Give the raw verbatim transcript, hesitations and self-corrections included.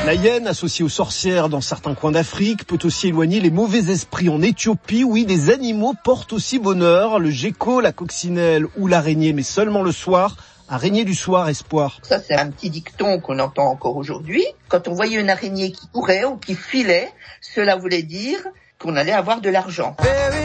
La hyène, associée aux sorcières dans certains coins d'Afrique, peut aussi éloigner les mauvais esprits. En Éthiopie, oui, des animaux portent aussi bonheur. Le gecko, la coccinelle ou l'araignée, mais seulement le soir. Araignée du soir, espoir. Ça, c'est un petit dicton qu'on entend encore aujourd'hui. Quand on voyait une araignée qui courait ou qui filait, cela voulait dire qu'on allait avoir de l'argent.